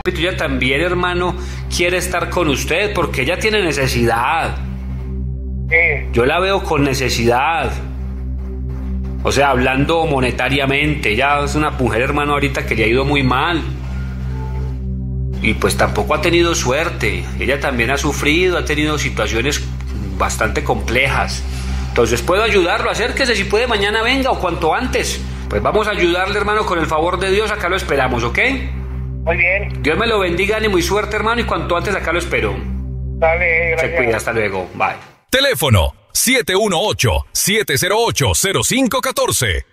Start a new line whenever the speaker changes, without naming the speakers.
ella también, hermano, quiere estar con usted porque ella tiene necesidad.
Sí.
Yo la veo con necesidad. O sea, hablando monetariamente, ella es una mujer, hermano, ahorita que le ha ido muy mal. Y pues tampoco ha tenido suerte. Ella también ha sufrido, ha tenido situaciones bastante complejas. Entonces puedo ayudarlo, acérquese, si puede mañana venga o cuanto antes. Pues vamos a ayudarle, hermano, con el favor de Dios, acá lo esperamos, ¿ok?
Muy bien.
Dios me lo bendiga, ánimo y suerte, hermano, y cuanto antes acá lo espero.
Dale, gracias.
Se cuida, hasta luego, bye.
Teléfono 718-708-0514.